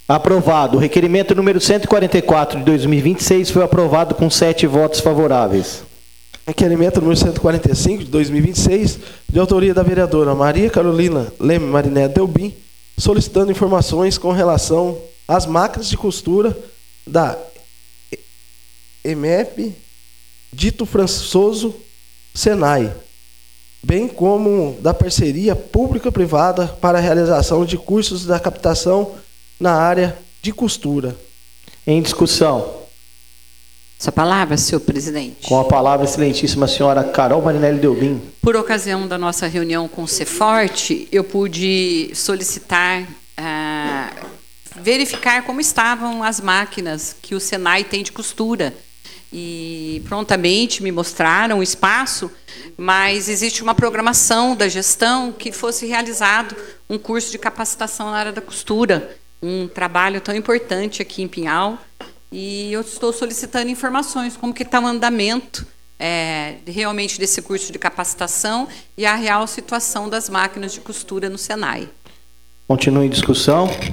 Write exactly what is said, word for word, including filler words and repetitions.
Aprovado. O requerimento número cento e quarenta e quatro de dois mil e vinte e seis foi aprovado com sete votos favoráveis. Requerimento número cento e quarenta e cinco de dois mil e vinte e seis, de autoria da vereadora Maria Carolina Leme Mariné Delbim, solicitando informações com relação às máquinas de costura da E M E P Dito Françoso Senai, bem como da parceria pública-privada para a realização de cursos da captação na área de costura. Em discussão. Essa palavra, senhor presidente. Com a palavra, excelentíssima senhora Carol Marinelli Delbim. Por ocasião da nossa reunião com o Ceforte, eu pude solicitar, ah, verificar como estavam as máquinas que o Senai tem de costura. E prontamente me mostraram o espaço, mas existe uma programação da gestão que fosse realizado um curso de capacitação na área da costura, um trabalho tão importante aqui em Pinhal, e eu estou solicitando informações, como que está o andamento é, realmente desse curso de capacitação e a real situação das máquinas de costura no Senai. Continue em discussão.